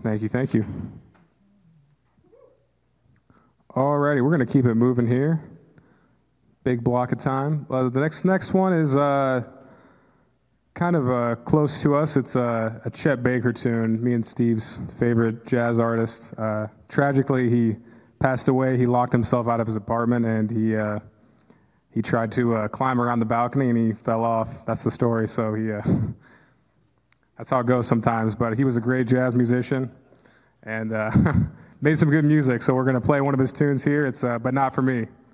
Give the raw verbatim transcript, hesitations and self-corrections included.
Thank you, thank you. All righty, we're going to keep it moving here. Big block of time. Uh, the next next one is uh, kind of uh, close to us. It's uh, a Chet Baker tune, me and Steve's favorite jazz artist. Uh, tragically, he passed away. He locked himself out of his apartment, and he uh, he tried to uh, climb around the balcony, and he fell off. That's the story. So he uh, that's how it goes sometimes. But he was a great jazz musician, and uh, made some good music. So we're going to play one of his tunes here. It's uh, But Not For Me.